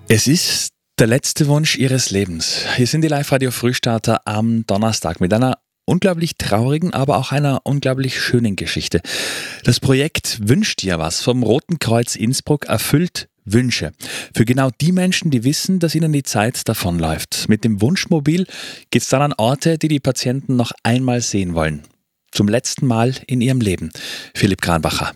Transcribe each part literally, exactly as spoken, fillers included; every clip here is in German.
Es ist der letzte Wunsch ihres Lebens. Hier sind die Live-Radio-Frühstarter am Donnerstag mit einer unglaublich traurigen, aber auch einer unglaublich schönen Geschichte. Das Projekt Wünsch dir was vom Roten Kreuz Innsbruck erfüllt Wünsche. Für genau die Menschen, die wissen, dass ihnen die Zeit davonläuft. Mit dem Wunschmobil geht es dann an Orte, die die Patienten noch einmal sehen wollen. Zum letzten Mal in ihrem Leben. Philipp Kranbacher.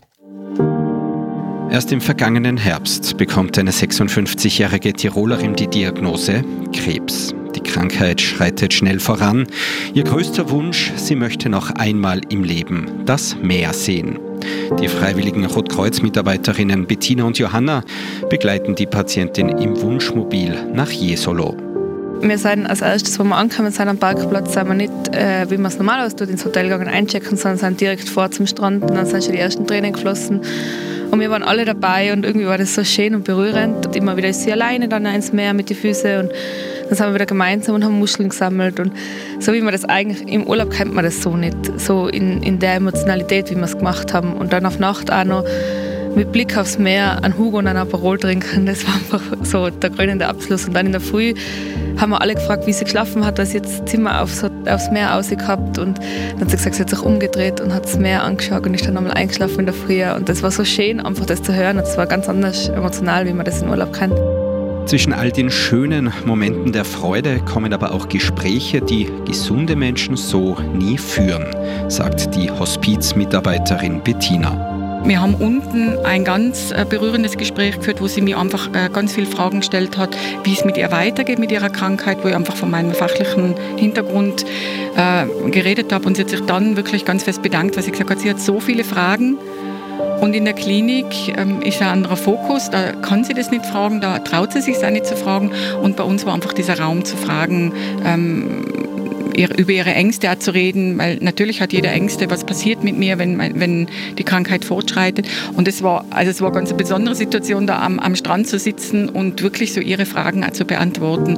Erst im vergangenen Herbst bekommt eine sechsundfünfzigjährige Tirolerin die Diagnose Krebs. Die Krankheit schreitet schnell voran. Ihr größter Wunsch, sie möchte noch einmal im Leben das Meer sehen. Die freiwilligen Rotkreuz-Mitarbeiterinnen Bettina und Johanna begleiten die Patientin im Wunschmobil nach Jesolo. Wir sind als erstes, wo wir angekommen sind am Parkplatz, sind wir nicht, äh, wie man es normalerweise tut, ins Hotel gegangen einchecken, sondern sind direkt vor zum Strand und dann sind schon die ersten Tränen geflossen. Und wir waren alle dabei und irgendwie war das so schön und berührend. Und immer wieder ist sie alleine dann ins Meer mit den Füßen und dann sind wir wieder gemeinsam und haben Muscheln gesammelt. Und so wie man das eigentlich, im Urlaub kennt man das so nicht, so in, in der Emotionalität, wie wir es gemacht haben. Und dann auf Nacht auch noch mit Blick aufs Meer einen Hugo und einen Aperol trinken, das war einfach so der krönende Abschluss. Und dann in der Früh haben wir alle gefragt, wie sie geschlafen hat, weil sie jetzt das Zimmer aufs, aufs Meer ausgehabt und dann hat sie gesagt, sie hat sich umgedreht und hat das Meer angeschaut und ist dann nochmal eingeschlafen in der Früh. Und das war so schön, einfach das zu hören. Und es war ganz anders emotional, wie man das in Urlaub kennt. Zwischen all den schönen Momenten der Freude kommen aber auch Gespräche, die gesunde Menschen so nie führen, sagt die Hospizmitarbeiterin Bettina. Wir haben unten ein ganz berührendes Gespräch geführt, wo sie mir einfach ganz viele Fragen gestellt hat, wie es mit ihr weitergeht, mit ihrer Krankheit, wo ich einfach von meinem fachlichen Hintergrund äh, geredet habe. Und sie hat sich dann wirklich ganz fest bedankt, weil sie gesagt hat, sie hat so viele Fragen. Und in der Klinik ähm, ist ein anderer Fokus, da kann sie das nicht fragen, da traut sie sich es auch nicht zu fragen. Und bei uns war einfach dieser Raum zu fragen, ähm, über ihre Ängste auch zu reden, weil natürlich hat jeder Ängste, was passiert mit mir, wenn, wenn die Krankheit fortschreitet. Und es war, also es war eine ganz besondere Situation, da am, am Strand zu sitzen und wirklich so ihre Fragen auch zu beantworten.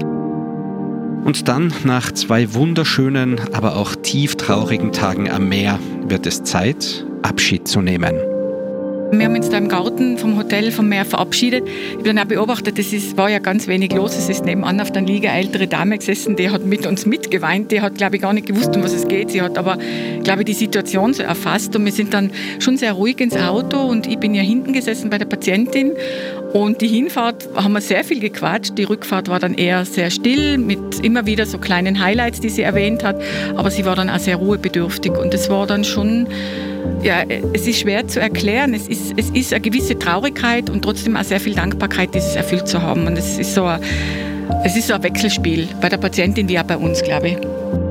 Und dann, nach zwei wunderschönen, aber auch tief traurigen Tagen am Meer, wird es Zeit, Abschied zu nehmen. Wir haben uns da im Garten vom Hotel, vom Meer verabschiedet. Ich habe dann auch beobachtet, es ist, war ja ganz wenig los. Es ist nebenan auf der Liege eine ältere Dame gesessen, die hat mit uns mitgeweint. Die hat, glaube ich, gar nicht gewusst, um was es geht. Sie hat aber, glaube ich, die Situation so erfasst. Und wir sind dann schon sehr ruhig ins Auto und ich bin ja hinten gesessen bei der Patientin. Und die Hinfahrt haben wir sehr viel gequatscht. Die Rückfahrt war dann eher sehr still, mit immer wieder so kleinen Highlights, die sie erwähnt hat. Aber sie war dann auch sehr ruhebedürftig. Und es war dann schon... Ja, es ist schwer zu erklären. Es ist, es ist eine gewisse Traurigkeit und trotzdem auch sehr viel Dankbarkeit, dieses erfüllt zu haben. Und es ist so ein, es ist so ein Wechselspiel bei der Patientin wie auch bei uns, glaube ich.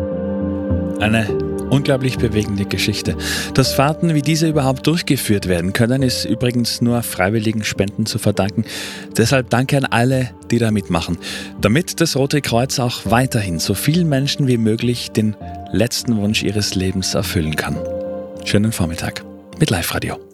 Eine unglaublich bewegende Geschichte. Dass Fahrten wie diese überhaupt durchgeführt werden können, ist übrigens nur freiwilligen Spenden zu verdanken. Deshalb danke an alle, die da mitmachen, damit das Rote Kreuz auch weiterhin so vielen Menschen wie möglich den letzten Wunsch ihres Lebens erfüllen kann. Schönen Vormittag mit Live-Radio.